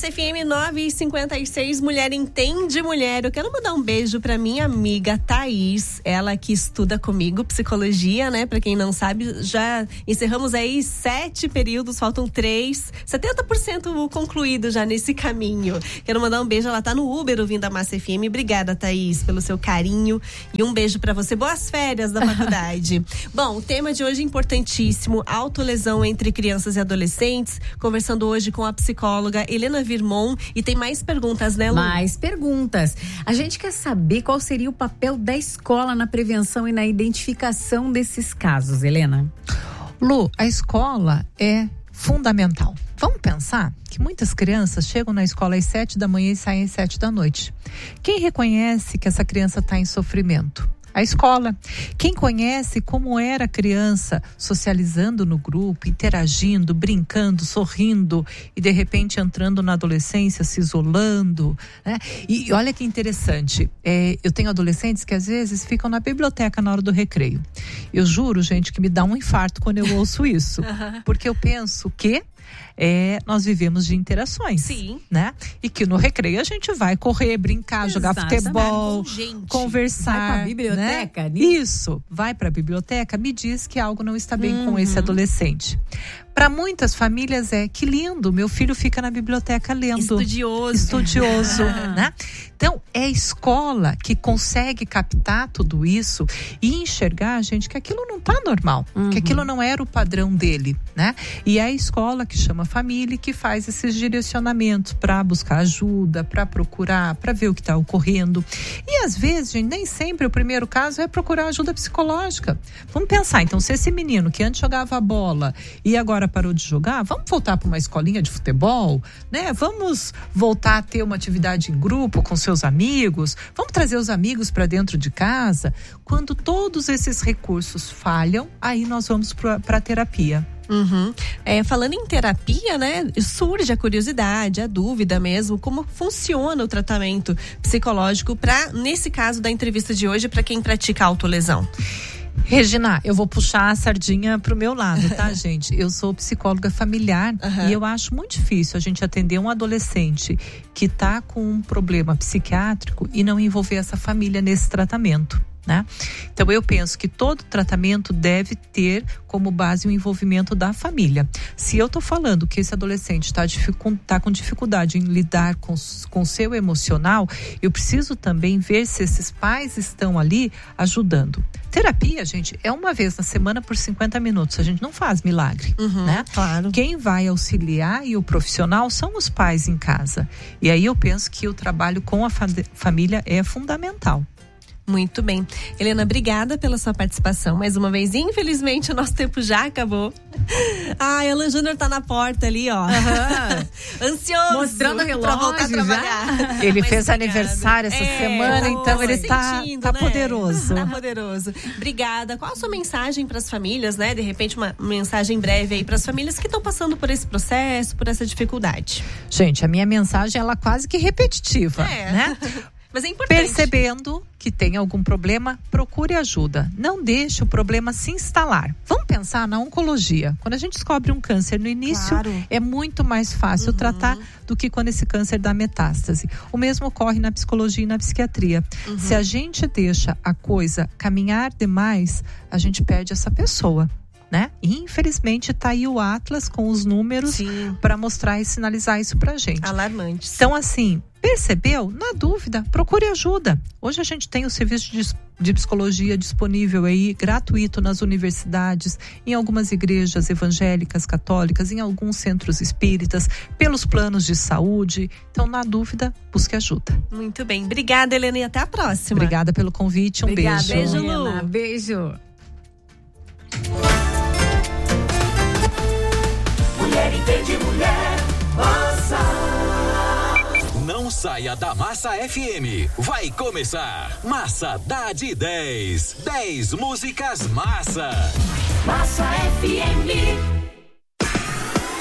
Massa FM 9h56, Mulher Entende Mulher. Eu quero mandar um beijo pra minha amiga Thaís, ela que estuda comigo psicologia, né? Pra quem não sabe, já encerramos aí 7 períodos, faltam 3, 70% concluído já nesse caminho. Quero mandar um beijo, ela tá no Uber ouvindo a Massa FM. Obrigada, Thaís, pelo seu carinho e um beijo pra você. Boas férias da faculdade. Bom, o tema de hoje é importantíssimo, autolesão entre crianças e adolescentes. Conversando hoje com a psicóloga Helena Virmon, e tem mais perguntas, né, Lu? Mais perguntas. A gente quer saber qual seria o papel da escola na prevenção e na identificação desses casos, Helena. Lu, a escola é fundamental. Vamos pensar que muitas crianças chegam na escola às 7 da manhã e saem às 7 da noite. Quem reconhece que essa criança está em sofrimento? A escola. Quem conhece como era a criança socializando no grupo, interagindo, brincando, sorrindo e de repente entrando na adolescência, se isolando, né? E olha que interessante, eu tenho adolescentes que às vezes ficam na biblioteca na hora do recreio. Eu juro, gente, que me dá um infarto quando eu ouço isso, porque eu penso que nós vivemos de interações. Sim. Né? E que no recreio a gente vai correr, brincar, jogar futebol, conversar. Vai pra biblioteca? Né? Isso, vai pra biblioteca, me diz que algo não está bem com esse adolescente. Para muitas famílias que lindo, meu filho fica na biblioteca lendo. Estudioso, né? Então, é a escola que consegue captar tudo isso e enxergar, gente, que aquilo não tá normal, que aquilo não era o padrão dele, né? E é a escola que chama a família e que faz esses direcionamentos para buscar ajuda, para procurar, para ver o que está ocorrendo. E às vezes, gente, nem sempre o primeiro caso é procurar ajuda psicológica. Vamos pensar, então, se esse menino que antes jogava bola e agora parou de jogar, vamos voltar para uma escolinha de futebol, né? Vamos voltar a ter uma atividade em grupo com seus amigos, vamos trazer os amigos para dentro de casa. Quando todos esses recursos falham, aí nós vamos para a terapia. Falando em terapia, né, surge a curiosidade, a dúvida mesmo, como funciona o tratamento psicológico para, nesse caso da entrevista de hoje, para quem pratica autolesão. Regina, eu vou puxar a sardinha pro meu lado, tá, gente? Eu sou psicóloga familiar e eu acho muito difícil a gente atender um adolescente que tá com um problema psiquiátrico e não envolver essa família nesse tratamento, né? Então eu penso que todo tratamento deve ter como base o envolvimento da família. Se eu tô falando que esse adolescente tá com dificuldade em lidar com o seu emocional, eu preciso também ver se esses pais estão ali ajudando. Terapia, gente, é uma vez na semana por 50 minutos. A gente não faz milagre, né? Claro. Quem vai auxiliar e o profissional são os pais em casa. E aí eu penso que o trabalho com a família é fundamental. Muito bem. Helena, obrigada pela sua participação mais uma vez. Infelizmente, o nosso tempo já acabou. Alan Júnior tá na porta ali, ó. Ansioso. Mostrando o relógio pra voltar a trabalhar. Ele fez aniversário essa semana, então ele tá né? poderoso. Tá poderoso. Obrigada. Qual a sua mensagem para as famílias, né? De repente, uma mensagem breve aí para as famílias que estão passando por esse processo, por essa dificuldade. Gente, a minha mensagem, ela é quase que repetitiva, né? Mas é importante. Percebendo que tem algum problema, procure ajuda. Não deixe o problema se instalar. Vamos pensar na oncologia. Quando a gente descobre um câncer no início, é muito mais fácil tratar do que quando esse câncer dá metástase. O mesmo ocorre na psicologia e na psiquiatria. Se a gente deixa a coisa caminhar demais, a gente perde essa pessoa, né? E infelizmente tá aí o Atlas com os números para mostrar e sinalizar isso pra gente. Alarmantes. Então, assim, percebeu? Na dúvida, procure ajuda. Hoje a gente tem o serviço de psicologia disponível aí, gratuito nas universidades, em algumas igrejas evangélicas, católicas, em alguns centros espíritas, pelos planos de saúde. Então, na dúvida, busque ajuda. Muito bem. Obrigada, Helena, e até a próxima. Obrigada pelo convite. Obrigada, beijo. Beijo, Lu. Helena. Beijo. Mulher Entende Mulher, Massa. Não saia da Massa FM. Vai começar Massa dá de 10. 10 músicas massa. Massa FM.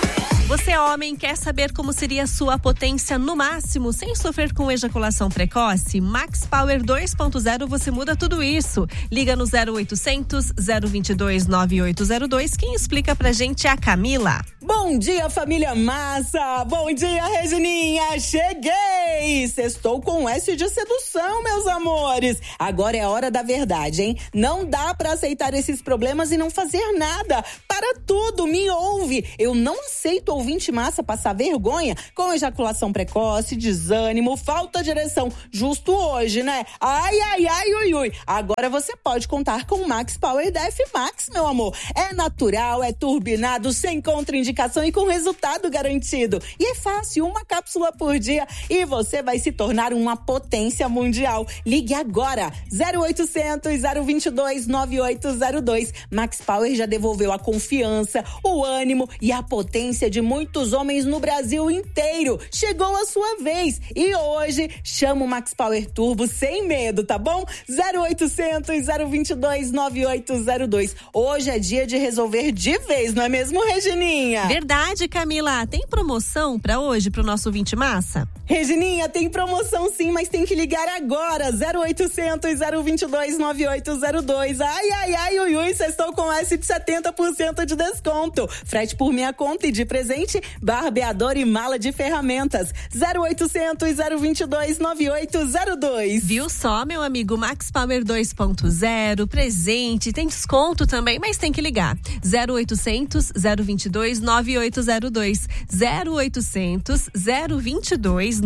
Você, homem, quer saber como seria a sua potência no máximo sem sofrer com ejaculação precoce? Max Power 2.0, você muda tudo isso. Liga no 0800 022 9802. Quem explica pra gente é a Camila. Bom dia, família massa! Bom dia, Regininha! Cheguei! Sextou com S de sedução, meus amores! Agora é a hora da verdade, hein? Não dá pra aceitar esses problemas e não fazer nada. Para tudo, me ouve! Eu não aceito ouvinte massa passar vergonha com ejaculação precoce, desânimo, falta de ereção. Justo hoje, né? Ai, ai, ai, ui, ui. Agora você pode contar com o Max Power da F-Max, meu amor. É natural, é turbinado, sem contraindicação e com resultado garantido. E é fácil, uma cápsula por dia e você vai se tornar uma potência mundial. Ligue agora, 0800 022 9802. Max Power já devolveu a confiança, o ânimo e a potência de muitos homens no Brasil inteiro. Chegou a sua vez e hoje chama o Max Power Turbo sem medo, tá bom? 0800 022 9802. Hoje é dia de resolver de vez, não é mesmo, Regininha? Verdade, Camila. Tem promoção pra hoje, pro nosso ouvinte massa? Regininha, tem promoção sim, mas tem que ligar agora. 0800 022 9802. Ai, ai, ai, ui, ui, sextou com S de 70% de desconto. Frete por minha conta e de presente, barbeador e mala de ferramentas. 0800 022 9802. Viu só, meu amigo? Max Power 2.0, presente, tem desconto também, mas tem que ligar. 0800 022 9802. 0800 022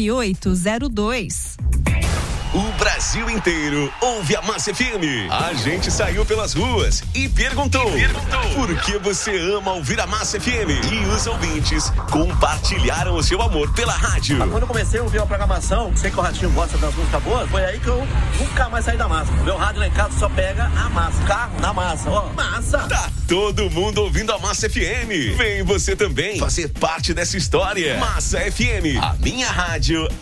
9802. O Brasil inteiro ouve a Massa FM. A gente saiu pelas ruas e perguntou por que você ama ouvir a Massa FM? E os ouvintes compartilharam o seu amor pela rádio. Quando eu comecei a ouvir a programação, sei que o Ratinho gosta das músicas boas, foi aí que eu nunca mais saí da massa. Meu rádio lá em casa só pega a massa. Carro na massa, ó, massa. Tá todo mundo ouvindo a Massa FM. Vem você também fazer parte dessa história. Massa FM, a minha rádio